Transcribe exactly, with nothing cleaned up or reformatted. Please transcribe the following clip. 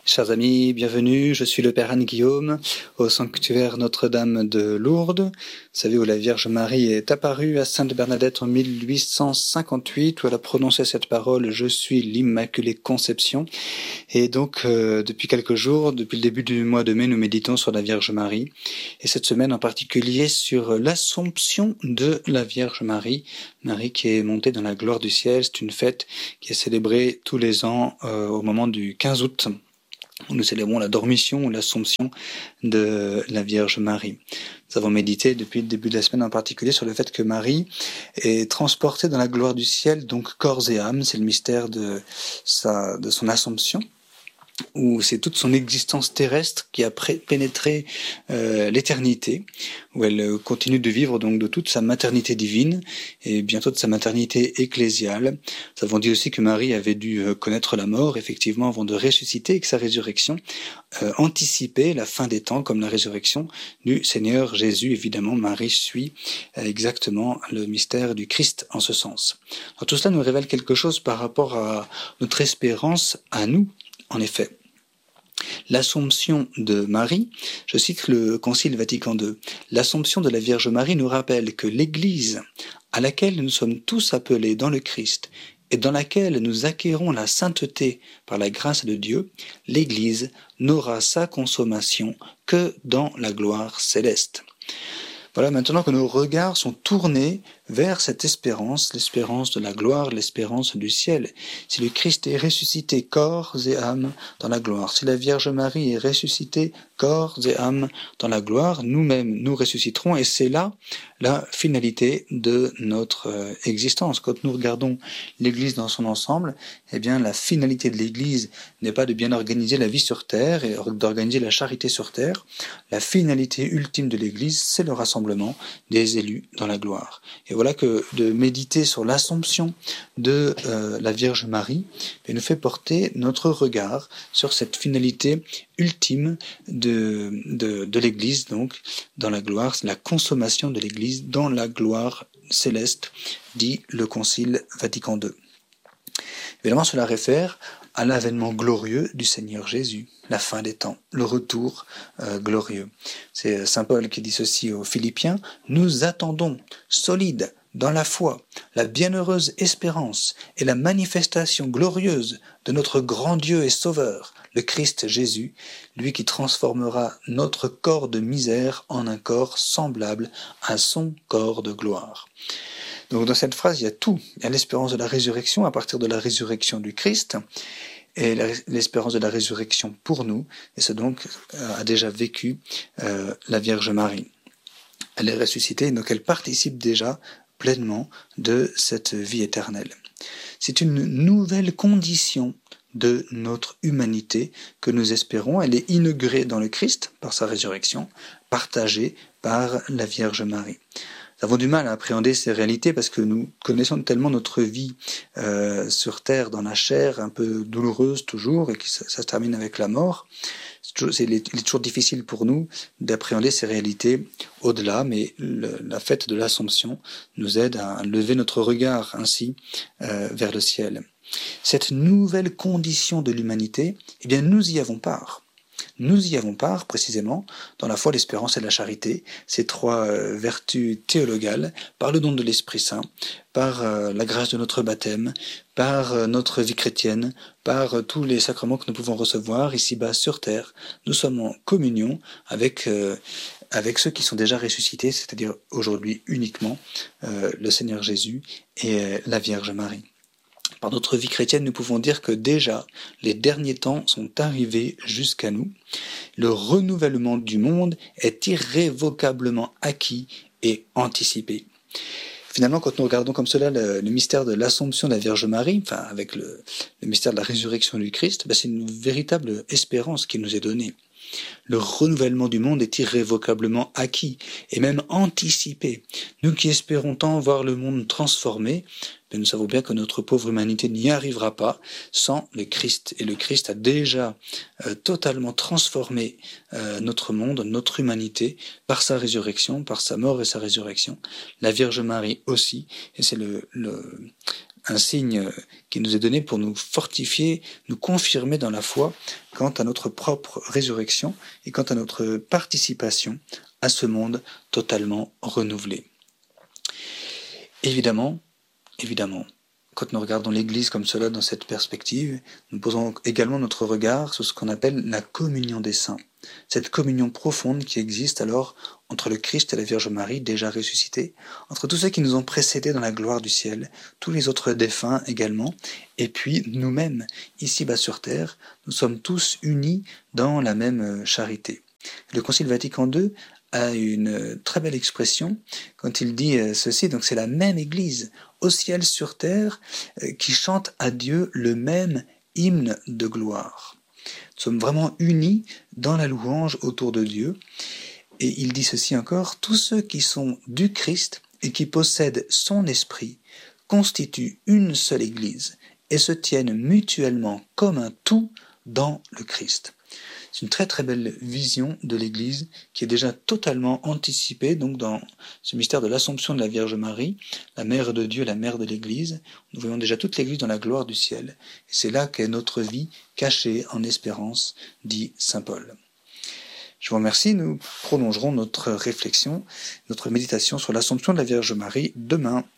Chers amis, bienvenue, je suis le Père Anne-Guillaume au sanctuaire Notre-Dame de Lourdes. Vous savez où la Vierge Marie est apparue à Sainte Bernadette en mille huit cent cinquante-huit, où elle a prononcé cette parole « Je suis l'Immaculée Conception ». Et donc, euh, depuis quelques jours, depuis le début du mois de mai, nous méditons sur la Vierge Marie. Et cette semaine en particulier sur l'Assomption de la Vierge Marie. Marie qui est montée dans la gloire du ciel. C'est une fête qui est célébrée tous les ans euh, au moment du quinze août. Nous célébrons la Dormition ou l'Assomption de la Vierge Marie. Nous avons médité depuis le début de la semaine en particulier sur le fait que Marie est transportée dans la gloire du ciel, donc corps et âme. C'est le mystère de sa, de son Assomption, où c'est toute son existence terrestre qui a pénétré euh, l'éternité, où elle continue de vivre donc de toute sa maternité divine et bientôt de sa maternité ecclésiale. Nous avons dit aussi que Marie avait dû connaître la mort, effectivement, avant de ressusciter, et que sa résurrection euh, anticipait la fin des temps, comme la résurrection du Seigneur Jésus. Évidemment, Marie suit euh, exactement le mystère du Christ en ce sens. Alors, tout cela nous révèle quelque chose par rapport à notre espérance à nous. En effet, l'Assomption de Marie, je cite le Concile Vatican deux, l'Assomption de la Vierge Marie nous rappelle que l'Église, à laquelle nous sommes tous appelés dans le Christ et dans laquelle nous acquérons la sainteté par la grâce de Dieu, l'Église n'aura sa consommation que dans la gloire céleste. Voilà, maintenant que nos regards sont tournés vers cette espérance, l'espérance de la gloire, l'espérance du ciel. Si le Christ est ressuscité corps et âme dans la gloire, si la Vierge Marie est ressuscitée corps et âme dans la gloire, nous-mêmes nous ressusciterons, et c'est là la finalité de notre euh, existence. Quand nous regardons l'Église dans son ensemble, eh bien la finalité de l'Église n'est pas de bien organiser la vie sur terre et d'organiser la charité sur terre. La finalité ultime de l'Église, c'est le rassemblement des élus dans la gloire. Et voilà que de méditer sur l'Assomption de euh, la Vierge Marie et nous fait porter notre regard sur cette finalité ultime de, de, de l'Église, donc dans la gloire, la consommation de l'Église dans la gloire céleste, dit le Concile Vatican deux. Évidemment, cela réfère à l'avènement glorieux du Seigneur Jésus, la fin des temps, le retour euh, glorieux. C'est saint Paul qui dit ceci aux Philippiens, « Nous attendons, solides dans la foi, la bienheureuse espérance et la manifestation glorieuse de notre grand Dieu et Sauveur, le Christ Jésus, lui qui transformera notre corps de misère en un corps semblable à son corps de gloire. » Donc dans cette phrase, il y a tout. Il y a l'espérance de la résurrection à partir de la résurrection du Christ et l'espérance de la résurrection pour nous, et ce donc a déjà vécu euh, la Vierge Marie. Elle est ressuscitée, donc elle participe déjà pleinement de cette vie éternelle. C'est une nouvelle condition de notre humanité que nous espérons. Elle est inaugurée dans le Christ par sa résurrection, partagée par la Vierge Marie. Nous avons du mal à appréhender ces réalités parce que nous connaissons tellement notre vie euh, sur terre, dans la chair, un peu douloureuse toujours, et que ça, ça se termine avec la mort. C'est toujours, c'est, il est toujours difficile pour nous d'appréhender ces réalités au-delà, mais le, la fête de l'Assomption nous aide à lever notre regard ainsi euh, vers le ciel. Cette nouvelle condition de l'humanité, eh bien, nous y avons part. Nous y avons part, précisément, dans la foi, l'espérance et la charité, ces trois euh, vertus théologales, par le don de l'Esprit Saint, par euh, la grâce de notre baptême, par euh, notre vie chrétienne, par euh, tous les sacrements que nous pouvons recevoir ici-bas sur terre. Nous sommes en communion avec, euh, avec ceux qui sont déjà ressuscités, c'est-à-dire aujourd'hui uniquement euh, le Seigneur Jésus et euh, la Vierge Marie. Par notre vie chrétienne, nous pouvons dire que déjà, les derniers temps sont arrivés jusqu'à nous. Le renouvellement du monde est irrévocablement acquis et anticipé. Finalement, quand nous regardons comme cela le, le mystère de l'Assomption de la Vierge Marie, enfin avec le, le mystère de la résurrection du Christ, ben c'est une véritable espérance qui nous est donnée. Le renouvellement du monde est irrévocablement acquis et même anticipé. Nous qui espérons tant voir le monde transformé, mais nous savons bien que notre pauvre humanité n'y arrivera pas sans le Christ. Et le Christ a déjà euh, totalement transformé euh, notre monde, notre humanité, par sa résurrection, par sa mort et sa résurrection. La Vierge Marie aussi, et c'est le, le un signe qui nous est donné pour nous fortifier, nous confirmer dans la foi quant à notre propre résurrection et quant à notre participation à ce monde totalement renouvelé. Évidemment, évidemment, quand nous regardons l'Église comme cela dans cette perspective, nous posons également notre regard sur ce qu'on appelle la communion des saints. Cette communion profonde qui existe alors entre le Christ et la Vierge Marie déjà ressuscités, entre tous ceux qui nous ont précédés dans la gloire du ciel, tous les autres défunts également, et puis nous-mêmes, ici-bas sur terre, nous sommes tous unis dans la même charité. Le Concile Vatican deux a une très belle expression quand il dit ceci, donc c'est la même Église au ciel sur terre qui chante à Dieu le même hymne de gloire. Nous sommes vraiment unis dans la louange autour de Dieu. Et il dit ceci encore, tous ceux qui sont du Christ et qui possèdent son esprit constituent une seule Église et se tiennent mutuellement comme un tout dans le Christ. C'est une très très belle vision de l'Église qui est déjà totalement anticipée donc dans ce mystère de l'Assomption de la Vierge Marie, la Mère de Dieu, la Mère de l'Église. Nous voyons déjà toute l'Église dans la gloire du ciel. Et c'est là qu'est notre vie cachée en espérance, dit saint Paul. Je vous remercie, nous prolongerons notre réflexion, notre méditation sur l'Assomption de la Vierge Marie demain.